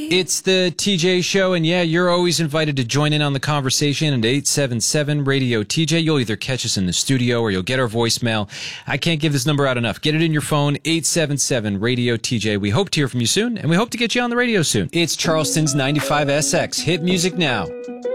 It's the TJ Show, and yeah, you're always invited to join in on the conversation at 877-RADIO-TJ. You'll either catch us in the studio or you'll get our voicemail. I can't give this number out enough. Get it in your phone, 877-RADIO-TJ. We hope to hear from you soon, and we hope to get you on the radio soon. It's Charleston's 95SX. Hit music now.